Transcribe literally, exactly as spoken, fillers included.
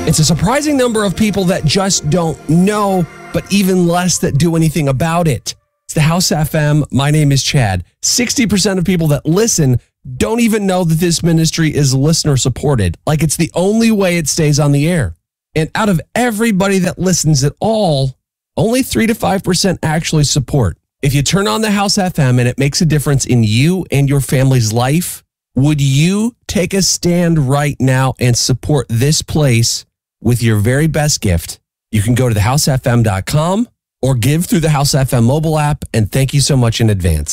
It's a surprising number of people that just don't know, but even less that do anything about it. It's the House F M. My name is Chad. sixty percent of people that listen don't even know that this ministry is listener supported. Like it's the only way it stays on the air. And out of everybody that listens at all, only three to five percent actually support. If you turn on the House F M and it makes a difference in you and your family's life, would you take a stand right now and support this place with your very best gift? You can go to the house f m dot com or give through the House F M mobile app. And thank you so much in advance.